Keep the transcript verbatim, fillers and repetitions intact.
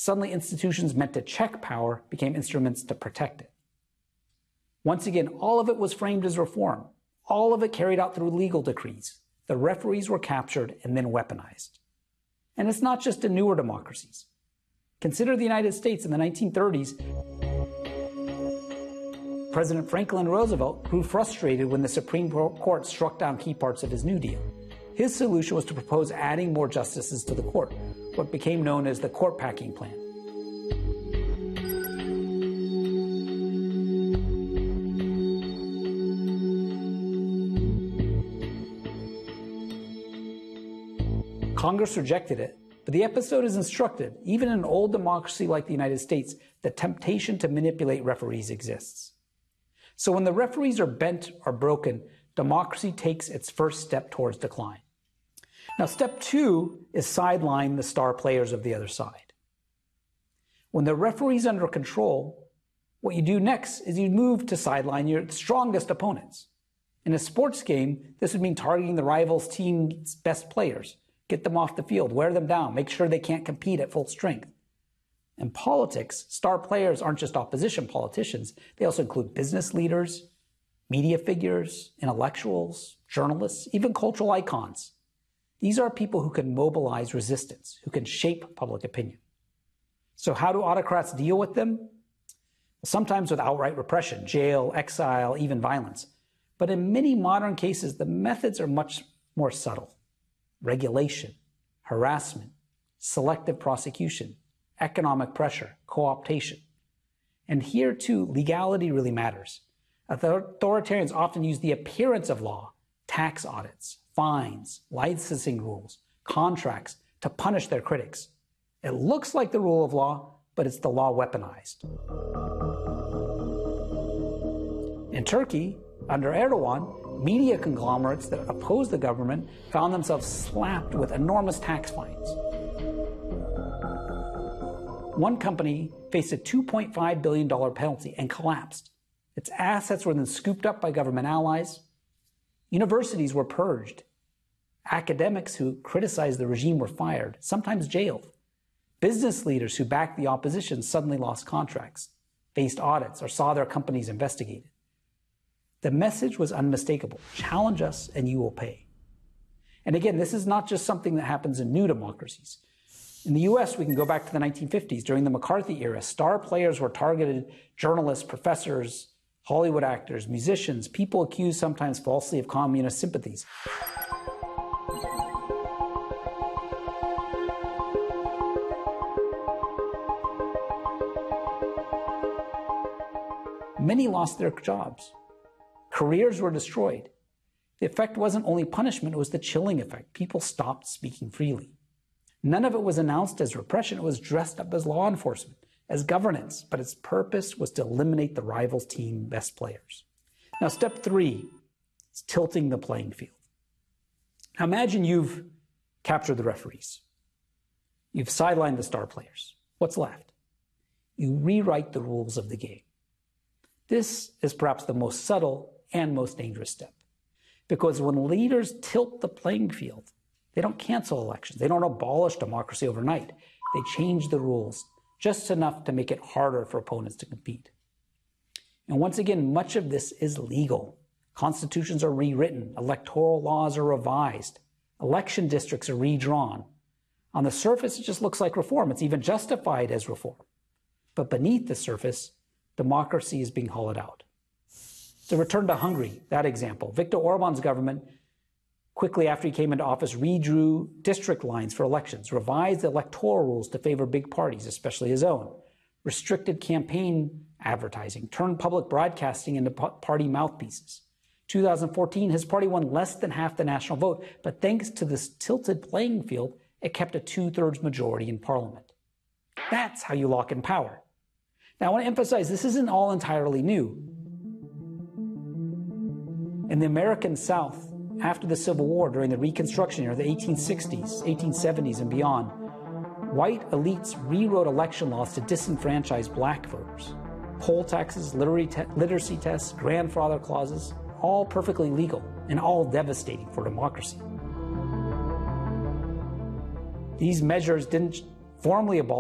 Suddenly, institutions meant to check power became instruments to protect it. Once again, all of it was framed as reform. All of it carried out through legal decrees. The referees were captured and then weaponized. And it's not just in newer democracies. Consider the United States in the nineteen thirties. President Franklin Roosevelt grew frustrated when the Supreme Court struck down key parts of his New Deal. His solution was to propose adding more justices to the court, what became known as the court packing plan. Congress rejected it, but the episode is instructive. Even in an old democracy like the United States, the temptation to manipulate referees exists. So when the referees are bent or broken, democracy takes its first step towards decline. Now, step two is sideline the star players of the other side. When the referee's under control, what you do next is you move to sideline your strongest opponents. In a sports game, this would mean targeting the rival's team's best players. Get them off the field, wear them down, make sure they can't compete at full strength. In politics, star players aren't just opposition politicians. They also include business leaders, media figures, intellectuals, journalists, even cultural icons. These are people who can mobilize resistance, who can shape public opinion. So how do autocrats deal with them? Sometimes with outright repression, jail, exile, even violence. But in many modern cases, the methods are much more subtle. Regulation, harassment, selective prosecution, economic pressure, co-optation. And here too, legality really matters. Authoritarians often use the appearance of law, tax audits, fines, licensing rules, contracts to punish their critics. It looks like the rule of law, but it's the law weaponized. In Turkey, under Erdogan, media conglomerates that oppose the government found themselves slapped with enormous tax fines. One company faced a two point five billion dollars penalty and collapsed. Its assets were then scooped up by government allies. Universities were purged. Academics who criticized the regime were fired, sometimes jailed. Business leaders who backed the opposition suddenly lost contracts, faced audits, or saw their companies investigated. The message was unmistakable. Challenge us and you will pay. And again, this is not just something that happens in new democracies. In the U S, we can go back to the nineteen fifties. During the McCarthy era, star players were targeted: journalists, professors, Hollywood actors, musicians, people accused sometimes falsely of communist sympathies. Many lost their jobs. Careers were destroyed. The effect wasn't only punishment, it was the chilling effect. People stopped speaking freely. None of it was announced as repression. It was dressed up as law enforcement, as governance, but its purpose was to eliminate the rival's team best players. Now, step three is tilting the playing field. Now, imagine you've captured the referees. You've sidelined the star players. What's left? You rewrite the rules of the game. This is perhaps the most subtle and most dangerous step. Because when leaders tilt the playing field, they don't cancel elections. They don't abolish democracy overnight. They change the rules just enough to make it harder for opponents to compete. And once again, much of this is legal. Constitutions are rewritten. Electoral laws are revised. Election districts are redrawn. On the surface, it just looks like reform. It's even justified as reform. But beneath the surface, democracy is being hollowed out. To return to Hungary, that example, Viktor Orban's government, quickly after he came into office, redrew district lines for elections, revised the electoral rules to favor big parties, especially his own, restricted campaign advertising, turned public broadcasting into party mouthpieces. two thousand fourteen, his party won less than half the national vote, but thanks to this tilted playing field, it kept a two-thirds majority in parliament. That's how you lock in power. Now, I want to emphasize this isn't all entirely new. In the American South, after the Civil War, during the Reconstruction era, the eighteen sixties, eighteen seventies, and beyond, white elites rewrote election laws to disenfranchise black voters. Poll taxes, literacy tests, grandfather clauses, all perfectly legal and all devastating for democracy. These measures didn't formally abolish